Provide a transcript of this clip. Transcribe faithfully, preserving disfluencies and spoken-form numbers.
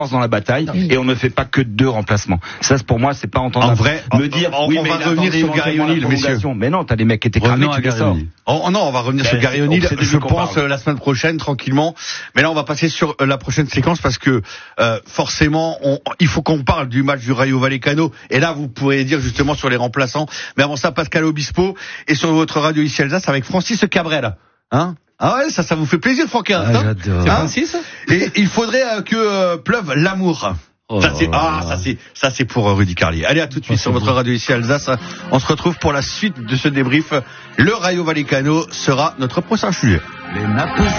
dans la bataille et on ne fait pas que deux remplacements. Ça, pour moi, c'est pas entendable. En vrai, me dire, on, oui, on mais va revenir sur Gary O'Neill, messieurs. Mais non, t'as des mecs qui étaient cramés, tu les sors. Oh non, on va revenir ben, sur Gary O'Neill, je pense, euh, la semaine prochaine, tranquillement. Mais là, on va passer sur euh, la prochaine séquence parce que, euh, forcément, on, il faut qu'on parle du match du Rayo Vallecano. Et là, vous pourrez dire justement sur les remplaçants. Mais avant ça, Pascal Obispo et sur votre radio ici Alsace avec Francis Cabrel. Hein? Ah ouais, ça, ça vous fait plaisir, Franquin. Ah, hein c'est Francis? Et il faudrait euh, que euh, pleuve l'amour. Oh ça c'est ah ça c'est ça c'est pour Rudy Carlier. Allez, à tout de suite oh, sur votre beau. radio ici Alsace. On se retrouve pour la suite de ce débrief. Le Rayo Vallecano sera notre prochain sujet. Les